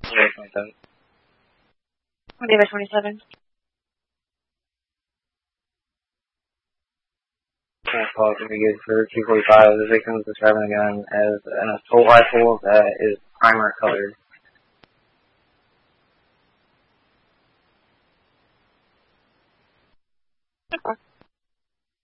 David 27. David 27. Call can be used for 245. The victim is describing the gun as an assault rifle that is primer colored. Okay.